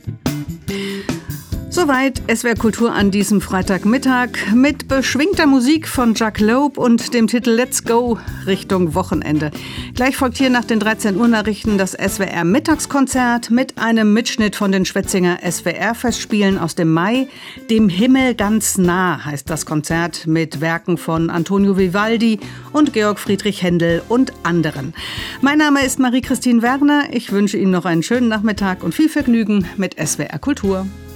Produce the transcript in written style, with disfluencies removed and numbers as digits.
Soweit SWR Kultur an diesem Freitagmittag mit beschwingter Musik von Jack Loeb und dem Titel Let's Go Richtung Wochenende. Gleich folgt hier nach den 13 Uhr Nachrichten das SWR Mittagskonzert mit einem Mitschnitt von den Schwetzinger SWR Festspielen aus dem Mai. Dem Himmel ganz nah heißt das Konzert mit Werken von Antonio Vivaldi und Georg Friedrich Händel und anderen. Mein Name ist Marie-Christine Werner. Ich wünsche Ihnen noch einen schönen Nachmittag und viel Vergnügen mit SWR Kultur.